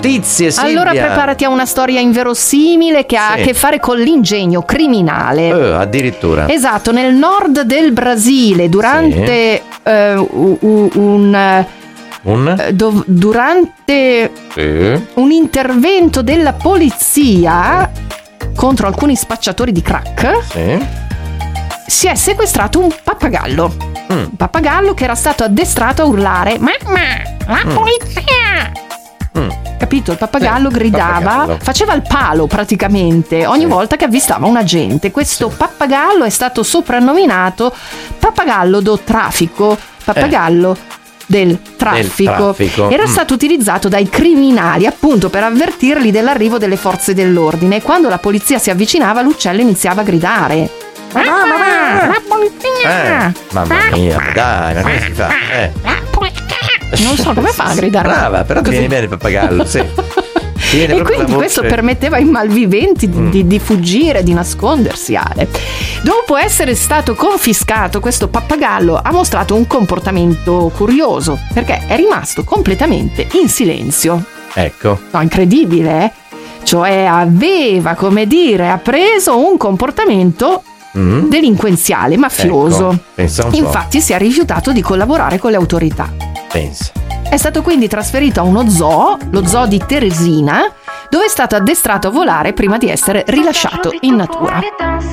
notizie, Silvia. Allora preparati a una storia inverosimile che ha a che fare con l'ingegno criminale. Addirittura. Esatto, nel nord del Brasile, durante durante un intervento della polizia contro alcuni spacciatori di crack, si è sequestrato un pappagallo. Un pappagallo che era stato addestrato a urlare: mamma, la polizia! Capito? Il pappagallo gridava, faceva il palo praticamente ogni volta che avvistava un agente. Questo pappagallo è stato soprannominato pappagallo do traffico, pappagallo del traffico. Era stato utilizzato dai criminali appunto per avvertirli dell'arrivo delle forze dell'ordine, e quando la polizia si avvicinava l'uccello iniziava a gridare: la polizia! Mamma mia, dai, ma come si fa? Non so come fa a gridare. Brava, però ti viene bene il pappagallo, E quindi questo permetteva ai malviventi di fuggire, di nascondersi. Dopo essere stato confiscato, questo pappagallo ha mostrato un comportamento curioso, perché è rimasto completamente in silenzio. Ecco. No, incredibile, eh? Cioè aveva, ha preso un comportamento delinquenziale, mafioso. Pensa un po'. Infatti si è rifiutato di collaborare con le autorità. Pensa. È stato quindi trasferito a uno zoo, lo zoo di Teresina, dove è stato addestrato a volare prima di essere rilasciato in natura.